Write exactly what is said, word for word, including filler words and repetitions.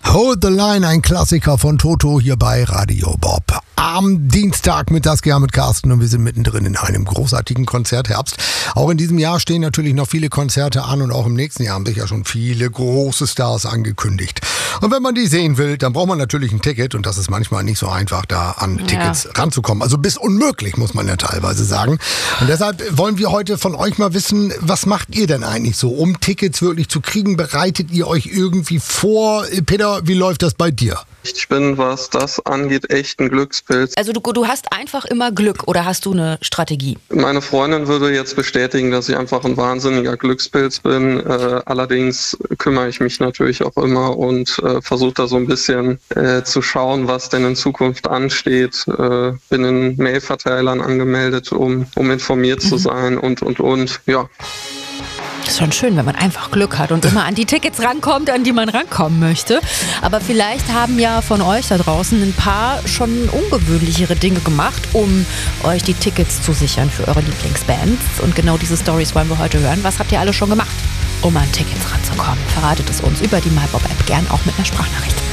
Hold the Line, ein Klassiker von Toto hier bei Radio Bob. Am Dienstag mit Das Jahr mit Carsten und wir sind mittendrin in einem großartigen Konzertherbst. Auch in diesem Jahr stehen natürlich noch viele Konzerte an und auch im nächsten Jahr haben sich ja schon viele große Stars angekündigt. Und wenn man die sehen will, dann braucht man natürlich ein Ticket und das ist manchmal nicht so einfach, da an Tickets ja. ranzukommen. Also bis unmöglich, muss man ja teilweise sagen. Und deshalb wollen wir heute von euch mal wissen, was macht ihr denn eigentlich so, um Tickets wirklich zu kriegen? Bereitet ihr euch irgendwie vor? Peter, wie läuft das bei dir? Ich bin, was das angeht, echt ein Glückspilz. Also du, du hast einfach immer Glück oder hast du eine Strategie? Meine Freundin würde jetzt bestätigen, dass ich einfach ein wahnsinniger Glückspilz bin. Äh, allerdings kümmere ich mich natürlich auch immer und äh, versuche da so ein bisschen äh, zu schauen, was denn in Zukunft ansteht. Äh, bin in Mailverteilern angemeldet, um, um informiert mhm. zu sein und, und, und. Ja. Das ist schon schön, wenn man einfach Glück hat und immer an die Tickets rankommt, an die man rankommen möchte. Aber vielleicht haben ja von euch da draußen ein paar schon ungewöhnlichere Dinge gemacht, um euch die Tickets zu sichern für eure Lieblingsbands. Und genau diese Storys wollen wir heute hören. Was habt ihr alle schon gemacht, um an Tickets ranzukommen? Verratet es uns über die MyBob-App, gern auch mit einer Sprachnachricht.